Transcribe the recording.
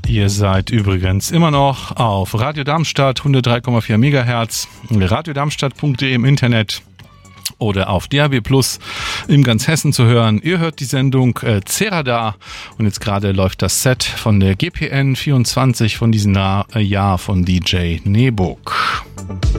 Ihr seid übrigens immer noch auf Radio Darmstadt 103,4 MHz, radiodarmstadt.de im Internet oder auf DAB+ im ganz Hessen zu hören. Ihr hört die Sendung Cerada und jetzt gerade läuft das Set von der GPN 24 von diesem Jahr von DJ Nebuk.